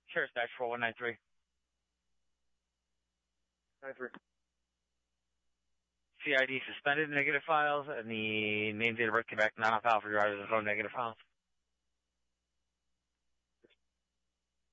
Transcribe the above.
Sure, Stash 4193. 93. CID suspended negative files, and the name date of birth came back non-file for drivers with no negative files.